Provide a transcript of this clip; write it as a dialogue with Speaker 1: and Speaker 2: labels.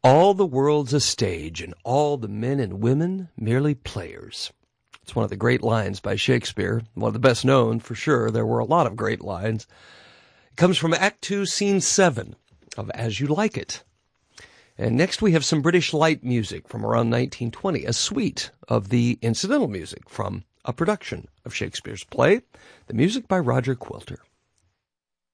Speaker 1: All the world's a stage, and all the men and women merely players. It's one of the great lines by Shakespeare, one of the best known for sure. There were a lot of great lines. It comes from Act 2, Scene 7 of As You Like It. And next we have some British light music from around 1920, a suite of the incidental music from a production of Shakespeare's play, the music by Roger Quilter.